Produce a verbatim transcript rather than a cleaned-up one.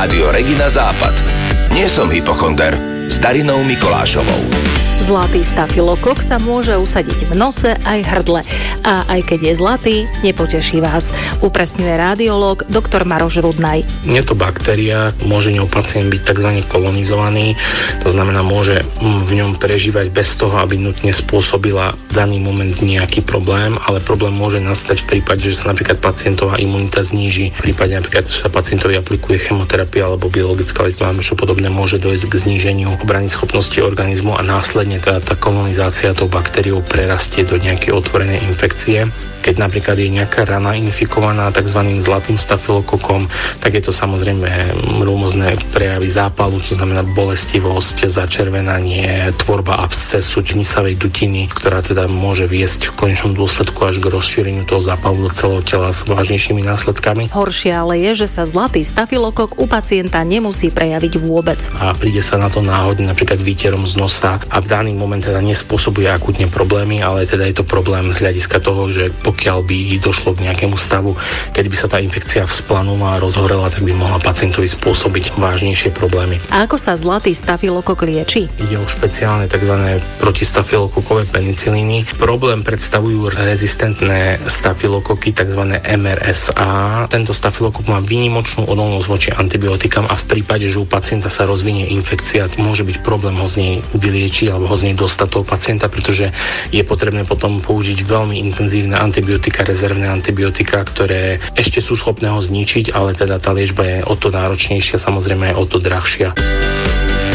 Rádio Regina Západ. Nie som hypochonder. S Darinou Mikolášovou. Zlatý stafilokok sa môže usadiť v nose aj hrdle. A aj keď je zlatý, nepoteší vás. Upresňuje radiológ doktor Maroš Rudnaj. Je to baktéria, môže ňou pacient byť tzv. Kolonizovaný. To znamená, môže v ňom prežívať bez toho, aby nutne spôsobila v daný moment nejaký problém, ale problém môže nastať v prípade, že sa napríklad pacientová imunita zníži. V prípade napríklad, že sa pacientovi aplikuje chemoterapia alebo biologická liečba, čo podobne, môže dojsť k zníženiu obrany schopnosti organizmu a následne tá, tá kolonizácia tou baktériou prerastie do nejakej otvorenej infekcie. Keď napríklad je nejaká rana infikovaná tzv. Zlatým stafilokokom, tak je to samozrejme rôzne prejavy zápalu, to znamená bolestivosť, začervenanie, tvorba abscesu, hnisavej dutiny, ktorá teda môže viesť v konečnom dôsledku až k rozšíreniu toho zápalu do celého tela s vážnejšími následkami. Horšie ale je, že sa zlatý stafilokok u pacienta nemusí prejaviť vôbec. A príde sa na to náhodne napríklad výterom z nosa a v daný moment teda nespôsobuje akútne problémy, ale teda je to problém z hľadiska toho, že pokiaľ by došlo k nejakému stavu, keď by sa tá infekcia vzplanula a rozhorela, tak by mohla pacientovi spôsobiť vážnejšie problémy. A ako sa zlatý stafilokok lieči? Ide o špeciálne tzv. Protistafilokokové penicilíny. Problém predstavujú rezistentné stafilokoky, tzv. em er es á. Tento stafilokok má výnimočnú odolnosť voči antibiotikám a v prípade, že u pacienta sa rozvinie infekcia, môže byť problém ho z nej vyliečiť alebo ho z nej dostať toho pacienta, pretože je potrebné potom použiť veľmi intenzívne antibiotika, rezervné antibiotika, ktoré ešte sú schopné ho zničiť, ale teda tá liečba je o to náročnejšia, samozrejme aj o to drahšia.